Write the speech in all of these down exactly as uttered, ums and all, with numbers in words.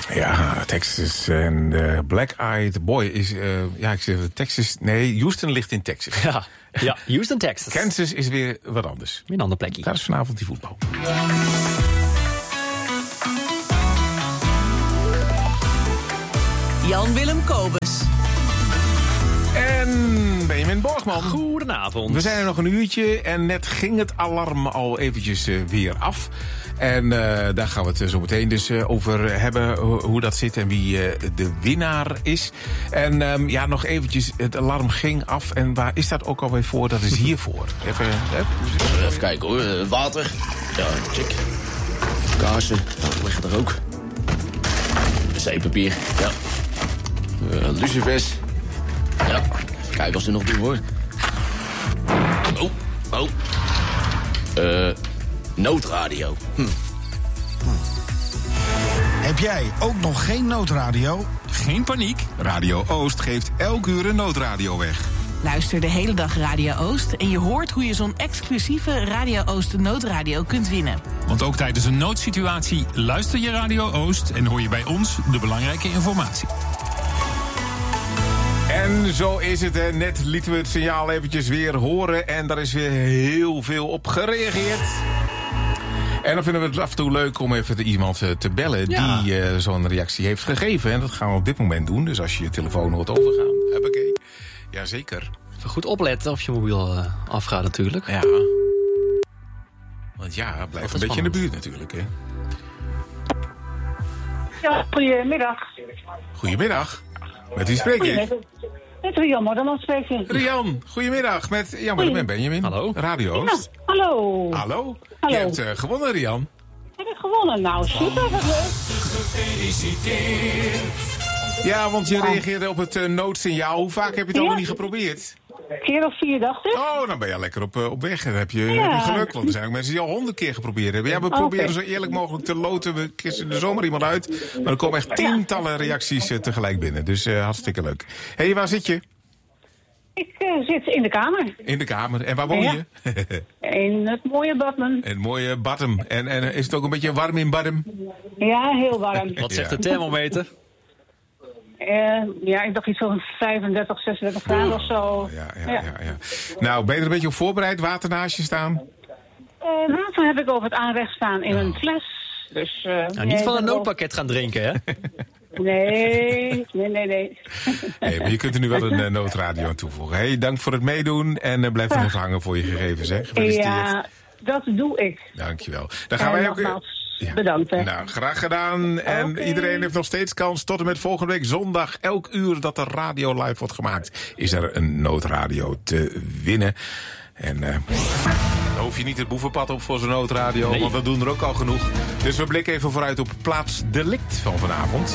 Ja, Texas en uh, Black Eyed Boy is... Uh, ja, ik zeg Texas... Nee, Houston ligt in Texas. Ja, ja, Houston, Texas. Kansas is weer wat anders. Weer een ander plekje. Daar is vanavond die voetbal. Jan-Willem Kobus. En Benjamin Borgman. Goedenavond. We zijn er nog een uurtje en net ging het alarm al eventjes uh, weer af. En uh, daar gaan we het uh, zo meteen dus uh, over hebben, ho- hoe dat zit en wie uh, de winnaar is. En um, ja, nog eventjes, het alarm ging af. En waar is dat ook alweer voor? Dat is hiervoor. Even, uh, Even kijken hoor, uh, water. Ja, check. Kaarsen, nou, die liggen er ook. wc-papier, ja. Uh, lucifers. Ja, even kijken of ze nog doen hoor. Oh, oh. Uh, noodradio. Hm. Hm. Heb jij ook nog geen noodradio? Geen paniek. Radio Oost geeft elk uur een noodradio weg. Luister de hele dag Radio Oost en je hoort hoe je zo'n exclusieve Radio Oost noodradio kunt winnen. Want ook tijdens een noodsituatie luister je Radio Oost en hoor je bij ons de belangrijke informatie. En zo is het. Hè. Net lieten we het signaal eventjes weer horen. En daar is weer heel veel op gereageerd. En dan vinden we het af en toe leuk om even iemand te bellen... Ja. die uh, zo'n reactie heeft gegeven. En dat gaan we op dit moment doen. Dus als je je telefoon hoort overgaan. Huppakee. Jazeker. Even goed opletten of je mobiel uh, afgaat natuurlijk. Ja. Want ja, blijf een is beetje in de spannend. buurt natuurlijk. Hè. Ja, goedemiddag. Goedemiddag. Met wie spreek ik? Goedemiddag. Met Rian Modderman spreken. Rian, goedemiddag. Met Jan met ben Benjamin. Hallo. Radio Ja, Oost. hallo. Hallo. Hallo. Je hebt uh, gewonnen, Rian. Heb ik gewonnen? Nou, super, wat leuk. Ja, want je reageerde op het uh, noodsignaal. Hoe vaak heb je het Ja. allemaal niet geprobeerd? Een keer of vier, dacht ik. Oh, dan ben je lekker op, uh, op weg. Dan heb je, Ja. heb je geluk, want er zijn ook mensen die al honderd keer geprobeerd hebben. Ja, we Oké. proberen zo eerlijk mogelijk te loten. We kiezen de zomer iemand uit. Maar er komen echt tientallen reacties uh, tegelijk binnen. Dus uh, hartstikke leuk. Hé, hey, waar zit je? Ik uh, zit in de kamer. In de kamer. En waar woon Ja. je? In het mooie Badmen. Een mooie Badem. En, en is het ook een beetje warm in Badem? Ja, heel warm. Wat zegt Ja. de thermometer? Uh, ja, ik dacht iets van vijfendertig, zesendertig graden of zo. Ja, ja, ja, ja. Nou, ben je er een beetje op voorbereid? Water naast je staan? Uh, water heb ik over het aanrecht staan in een fles. Dus, uh, Nou, niet van een noodpakket gaan drinken, hè? Nee, nee, nee, nee. Nee, maar je kunt er nu wel een uh, noodradio aan toevoegen. Hey, dank voor het meedoen en uh, blijf er even hangen voor je gegevens. Hè. Gefeliciteerd. Ja, dat doe ik. Dankjewel. Dan gaan En wij ook... nogmaals, Ja. bedankt. Hè. Nou, graag gedaan. En Oké. iedereen heeft nog steeds kans. Tot en met volgende week zondag, elk uur dat de radio live wordt gemaakt, is er een noodradio te winnen. En uh, dan hoef je niet het boevenpad op voor zo'n noodradio, Nee. want dat doen er ook al genoeg. Dus we blikken even vooruit op plaatsdelict van vanavond.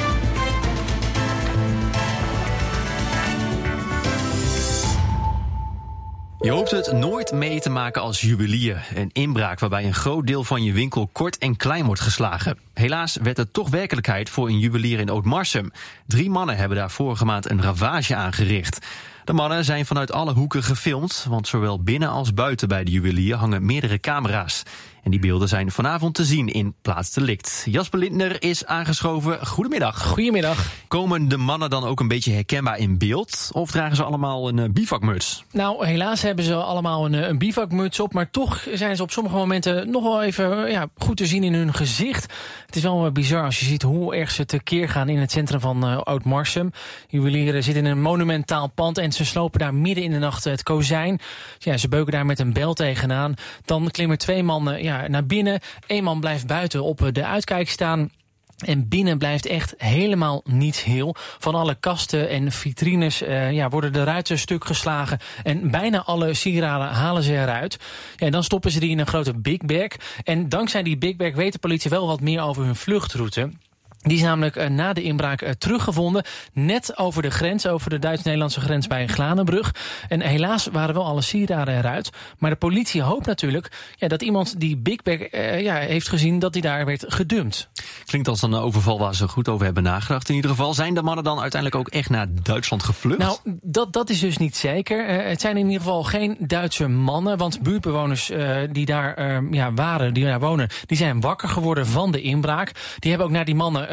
Je hoopt het nooit mee te maken als juwelier. Een inbraak waarbij een groot deel van je winkel kort en klein wordt geslagen. Helaas werd het toch werkelijkheid voor een juwelier in Oud-Marsum. Drie mannen hebben daar vorige maand een ravage aangericht. De mannen zijn vanuit alle hoeken gefilmd, want zowel binnen als buiten bij de juwelier hangen meerdere camera's. En die beelden zijn vanavond te zien in Plaatsdelict. Jasper Lindner is aangeschoven. Goedemiddag. Goedemiddag. Komen de mannen dan ook een beetje herkenbaar in beeld? Of dragen ze allemaal een uh, bivakmuts? Nou, helaas hebben ze allemaal een, een bivakmuts op, maar toch zijn ze op sommige momenten nog wel even ja, goed te zien in hun gezicht. Het is wel bizar als je ziet hoe erg ze tekeer gaan in het centrum van uh, Oud-Marsum. Juwelieren zitten in een monumentaal pand en ze slopen daar midden in de nacht het kozijn. Ja, ze beuken daar met een bel tegenaan. Dan klimmen twee mannen ja, naar binnen. Eén man blijft buiten op de uitkijk staan. En binnen blijft echt helemaal niets heel. Van alle kasten en vitrines uh, ja, worden de ruiten stuk geslagen. En bijna alle sieraden halen ze eruit. Ja, en dan stoppen ze die in een grote big bag. En dankzij die big bag weet de politie wel wat meer over hun vluchtroute. Die is namelijk uh, na de inbraak uh, teruggevonden. Net over de grens, over de Duits-Nederlandse grens bij Glanenbrug. En helaas waren wel alle sieraden eruit. Maar de politie hoopt natuurlijk ja, dat iemand die big bag uh, ja, heeft gezien dat die daar werd gedumpt. Klinkt als een overval waar ze goed over hebben nagedacht. In ieder geval, zijn de mannen dan uiteindelijk ook echt naar Duitsland gevlucht? Nou, dat, dat is dus niet zeker. Uh, het zijn in ieder geval geen Duitse mannen. Want buurtbewoners uh, die daar uh, ja, waren, die daar wonen, die zijn wakker geworden van de inbraak. Die hebben ook naar die mannen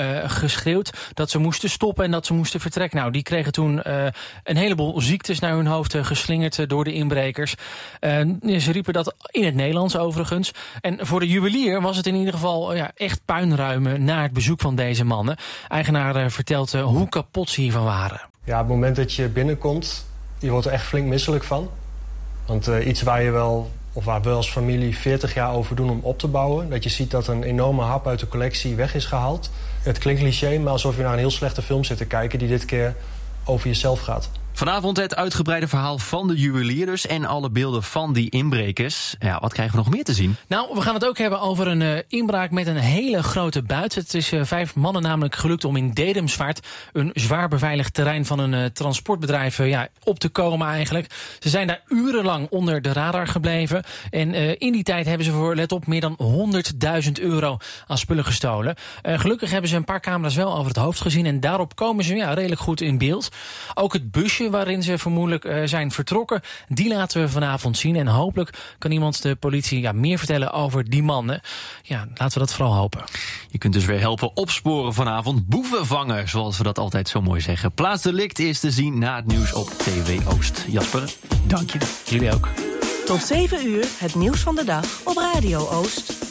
uh, geschreeuwd dat ze moesten stoppen en dat ze moesten vertrekken. Nou, die kregen toen uh, een heleboel ziektes naar hun hoofd uh, geslingerd uh, door de inbrekers. Uh, ze riepen dat in het Nederlands overigens. En voor de juwelier was het in ieder geval uh, ja, echt puinruimen na het bezoek van deze mannen. Eigenaar uh, vertelt uh, hoe kapot ze hiervan waren. Ja, op het moment dat je binnenkomt, je wordt er echt flink misselijk van. Want uh, iets waar je wel, of waar we als familie veertig jaar over doen om op te bouwen. Dat je ziet dat een enorme hap uit de collectie weg is gehaald. Het klinkt cliché, maar alsof je naar een heel slechte film zit te kijken die dit keer over jezelf gaat. Vanavond het uitgebreide verhaal van de juwelier dus en alle beelden van die inbrekers. Ja, wat krijgen we nog meer te zien? Nou, we gaan het ook hebben over een uh, inbraak met een hele grote buit. Het is uh, vijf mannen namelijk gelukt om in Dedemsvaart, een zwaar beveiligd terrein van een uh, transportbedrijf, uh, ja, op te komen eigenlijk. Ze zijn daar urenlang onder de radar gebleven. En uh, in die tijd hebben ze voor, let op, meer dan honderdduizend euro aan spullen gestolen. Uh, gelukkig hebben ze een paar camera's wel over het hoofd gezien en daarop komen ze ja, redelijk goed in beeld. Ook het busje waarin ze vermoedelijk uh, zijn vertrokken, die laten we vanavond zien. En hopelijk kan iemand de politie ja, meer vertellen over die mannen. Ja, laten we dat vooral hopen. Je kunt dus weer helpen opsporen vanavond. Boeven vangen, zoals we dat altijd zo mooi zeggen. Plaatsdelict is te zien na het nieuws op T V Oost. Jasper, dank je. Jullie ook. Tot zeven uur, het nieuws van de dag op Radio Oost.